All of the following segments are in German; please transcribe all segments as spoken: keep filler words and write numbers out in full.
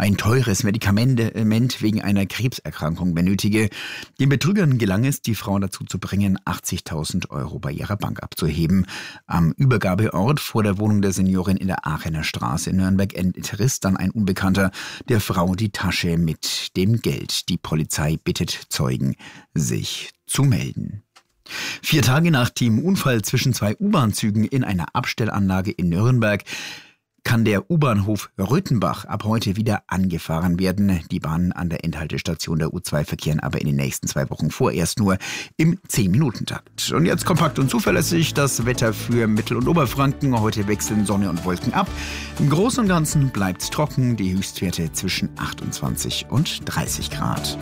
ein teures Medikament wegen einer Krebserkrankung benötige. Den Betrügern gelang es, die Frau dazu zu bringen, achtzigtausend Euro bei ihrer Bank abzuheben. Am Übergabeort vor der Wohnung der Seniorin in der Aachener Straße in Nürnberg entriss dann ein Unbekannter der Frau die Tasche mit dem Geld. Die Polizei bittet Zeugen, sich zu melden. Vier Tage nach dem Unfall zwischen zwei U-Bahn-Zügen in einer Abstellanlage in Nürnberg kann der U-Bahnhof Röthenbach ab heute wieder angefahren werden. Die Bahnen an der Endhaltestation der U zwei verkehren aber in den nächsten zwei Wochen vorerst nur im zehn-Minuten-Takt. Und jetzt kompakt und zuverlässig das Wetter für Mittel- und Oberfranken. Heute wechseln Sonne und Wolken ab. Im Großen und Ganzen bleibt es trocken. Die Höchstwerte zwischen achtundzwanzig und dreißig Grad.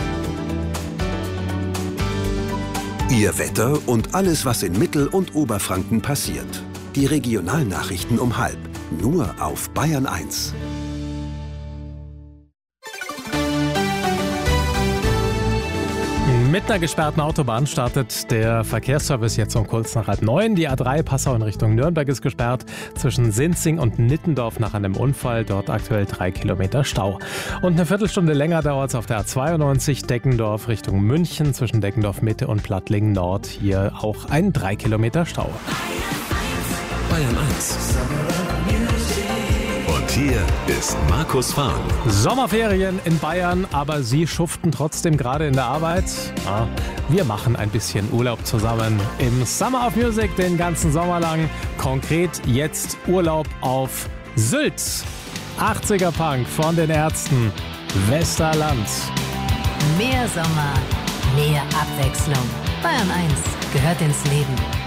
Ihr Wetter und alles, was in Mittel- und Oberfranken passiert. Die Regionalnachrichten um halb. Nur auf Bayern eins. Mit einer gesperrten Autobahn startet der Verkehrsservice jetzt um kurz nach halb neun. Die A drei Passau in Richtung Nürnberg ist gesperrt. Zwischen Sinzing und Nittendorf nach einem Unfall. Dort aktuell drei Kilometer Stau. Und eine Viertelstunde länger dauert es auf der A zweiundneunzig Deckendorf Richtung München. Zwischen Deckendorf Mitte und Plattlingen Nord. Hier auch ein drei Kilometer Stau. Bayern eins. Und hier ist Markus Fahn. Sommerferien in Bayern, aber Sie schuften trotzdem gerade in der Arbeit. Ja, wir machen ein bisschen Urlaub zusammen im Summer of Music den ganzen Sommer lang. Konkret jetzt Urlaub auf Sylt. achtziger Punk von den Ärzten. Westerland. Mehr Sommer, mehr Abwechslung. Bayern eins gehört ins Leben.